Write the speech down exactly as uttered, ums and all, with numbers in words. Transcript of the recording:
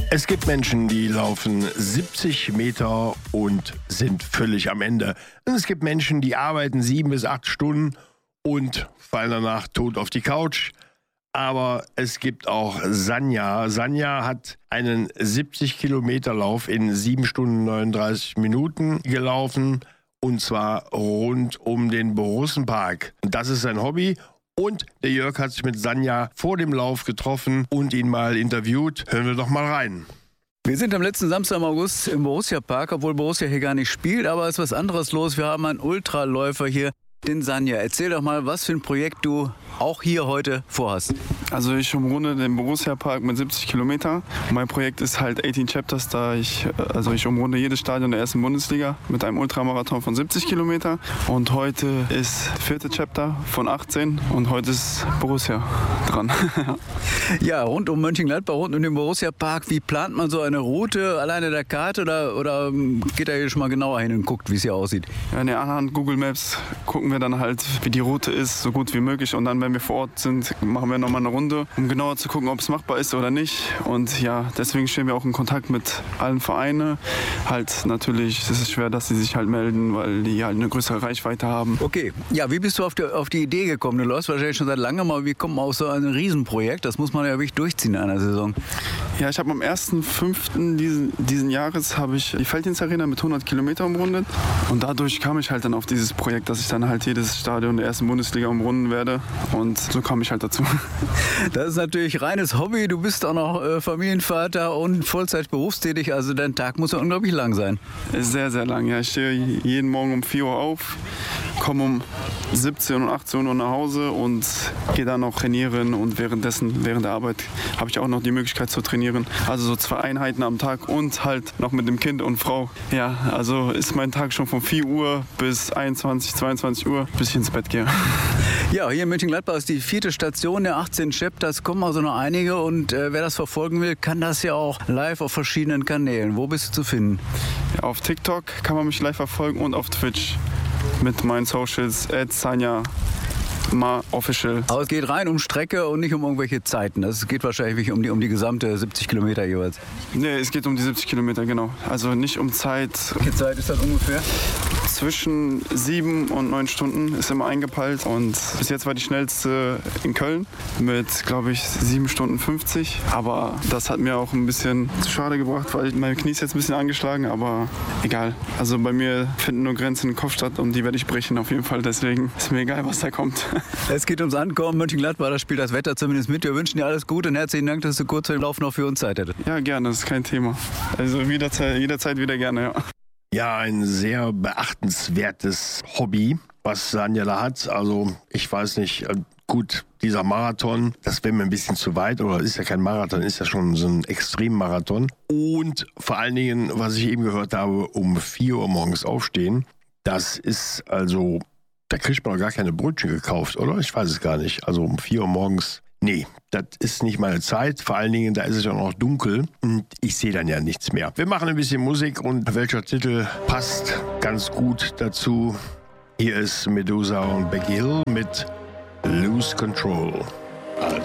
Es gibt Menschen, die laufen siebzig Meter und sind völlig am Ende. Und es gibt Menschen, die arbeiten sieben bis acht Stunden und fallen danach tot auf die Couch. Aber es gibt auch Sanja. Sanja hat einen siebzig Kilometer Lauf in sieben Stunden neununddreißig Minuten gelaufen. Und zwar rund um den Borussenpark. Das ist sein Hobby. Und der Jörg hat sich mit Sanja vor dem Lauf getroffen und ihn mal interviewt. Hören wir doch mal rein. Wir sind am letzten Samstag im August im Borussia-Park, obwohl Borussia hier gar nicht spielt, aber es ist was anderes los. Wir haben einen Ultraläufer hier, den Sanja. Erzähl doch mal, was für ein Projekt du auch hier heute vorhast. Also ich umrunde den Borussia-Park mit siebzig Kilometer. Mein Projekt ist halt achtzehn Chapters, da ich, also ich umrunde jedes Stadion der ersten Bundesliga mit einem Ultramarathon von siebzig Kilometer. Und heute ist vierte Chapter von achtzehn und heute ist Borussia dran. Ja, rund um Mönchengladbach, rund um den Borussia-Park. Wie plant man so eine Route? Alleine der Karte oder, oder geht er hier schon mal genauer hin und guckt, wie es hier aussieht? Ja, in der anhand Google Maps gucken wir dann halt, wie die Route ist, so gut wie möglich. Und dann, wenn wir vor Ort sind, machen wir nochmal eine Runde, um genauer zu gucken, ob es machbar ist oder nicht. Und ja, deswegen stehen wir auch in Kontakt mit allen Vereinen. Halt natürlich, es ist schwer, dass sie sich halt melden, weil die halt eine größere Reichweite haben. Okay, ja, wie bist du auf die, auf die Idee gekommen? Du läufst wahrscheinlich schon seit langem, aber wie kommt man auf so ein Riesenprojekt? Das muss man ja wirklich durchziehen in einer Saison. Ja, ich habe am ersten fünften diesen, diesen Jahres habe ich die Felddienst-Arena mit hundert Kilometer umrundet. Und dadurch kam ich halt dann auf dieses Projekt, dass ich dann halt jedes Stadion der ersten Bundesliga umrunden werde. Und so kam ich halt dazu. Das ist natürlich reines Hobby. Du bist auch noch äh, Familienvater und Vollzeit berufstätig. Also dein Tag muss ja unglaublich lang sein. Sehr, sehr lang. Ja, ich stehe jeden Morgen um vier Uhr auf, komme um siebzehn und achtzehn Uhr nach Hause und gehe dann noch trainieren. Und währenddessen, während der Arbeit, habe ich auch noch die Möglichkeit zu trainieren. Also so zwei Einheiten am Tag und halt noch mit dem Kind und Frau. Ja, also ist mein Tag schon von vier Uhr bis einundzwanzig, zweiundzwanzig Uhr, bis ich ins Bett gehe. Ja, hier in Mönchengladbach ist die vierte Station der achtzehn Chapters. Kommen also noch einige und äh, wer das verfolgen will, kann das ja auch live auf verschiedenen Kanälen. Wo bist du zu finden? Ja, auf TikTok kann man mich live verfolgen und auf Twitch mit meinen Socials at Sanja Ma Official. Aber es geht rein um Strecke und nicht um irgendwelche Zeiten. Es geht wahrscheinlich um die, um die gesamte siebzig Kilometer jeweils. Nee, es geht um die siebzig Kilometer, genau. Also nicht um Zeit. Welche Zeit ist das ungefähr? Zwischen sieben und neun Stunden ist immer eingepeilt. Und bis jetzt war die schnellste in Köln mit, glaube ich, sieben Stunden fünfzig. Aber das hat mir auch ein bisschen zu schade gebracht, weil mein Knie ist jetzt ein bisschen angeschlagen. Aber egal. Also bei mir finden nur Grenzen im Kopf statt und die werde ich brechen auf jeden Fall. Deswegen ist mir egal, was da kommt. Es geht ums Ankommen. Mönchengladbach, da spielt das Wetter zumindest mit. Wir wünschen dir alles Gute und herzlichen Dank, dass du kurz vor dem Lauf noch für uns Zeit hattest. Ja, gerne, das ist kein Thema. Also jederzeit, jederzeit wieder gerne, ja. Ja, ein sehr beachtenswertes Hobby, was Sanja da hat. Also ich weiß nicht, gut, dieser Marathon, das wäre mir ein bisschen zu weit, oder ist ja kein Marathon, ist ja schon so ein Extremmarathon. Und vor allen Dingen, was ich eben gehört habe, um vier Uhr morgens aufstehen, das ist also... Da kriegt man doch gar keine Brötchen gekauft, oder? Ich weiß es gar nicht. Also um vier Uhr morgens. Nee, das ist nicht meine Zeit. Vor allen Dingen, da ist es ja noch dunkel und ich sehe dann ja nichts mehr. Wir machen ein bisschen Musik und welcher Titel passt ganz gut dazu? Hier ist Medusa und Becky Hill mit Lose Control.